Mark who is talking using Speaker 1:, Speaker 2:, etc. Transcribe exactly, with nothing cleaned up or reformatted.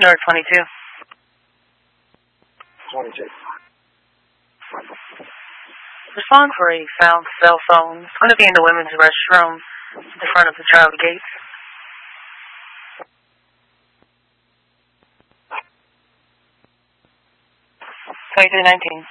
Speaker 1: Number twenty-two.
Speaker 2: twenty-two.
Speaker 1: Respond for a found cell phone. It's going to be in the women's restroom in front of the child gates. twenty-three nineteen.